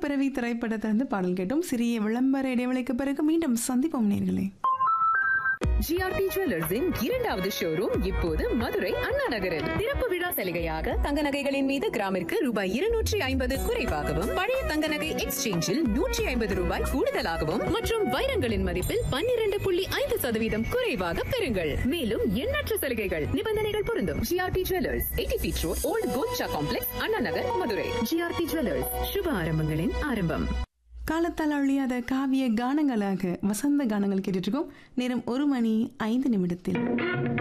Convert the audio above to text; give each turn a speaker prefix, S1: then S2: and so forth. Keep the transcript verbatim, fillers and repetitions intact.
S1: பிறவி திரைப்படத்திலிருந்து பாடல் கேட்டோம். சிறிய விளம்பர இடைவெளிக்கு பிறகு மீண்டும் சந்திப்போம் நேர்களே.
S2: ஜிஆர்டி ஜுவல்லர்ஸின் இரண்டாவது ஷோரூம் இப்போது மதுரை அண்ணா நகரில் திறப்பு விழா சலுகையாக தங்க நகைகளின் மீது கிராமிற்கு ரூபாய் இருநூற்றி ஐம்பது குறைவாகவும், பழைய தங்க நகை எக்ஸ்சேஞ்சில் நூற்றி ஐம்பது ரூபாய் கூடுதலாகவும் மற்றும் வைரங்களின் மதிப்பில் பன்னிரண்டு புள்ளி ஐந்து சதவீதம் குறைவாக பெறுங்கள். மேலும் எண்ணற்ற சலுகைகள், நிபந்தனைகள் பொருந்தும். GRT jewellers, eighty feet road, volt கோல்ட்ஷா complex, Anna Nagar, Madurai. GRT jewellers, சுப ஆரம்பங்களின் ஆரம்பம்.
S1: காலத்தால் அழியாத காவிய கானங்களாக வசந்த கானங்கள் கேட்டுட்டு இருக்கோம். நேரம் ஒரு மணி ஐந்து நிமிடத்தில்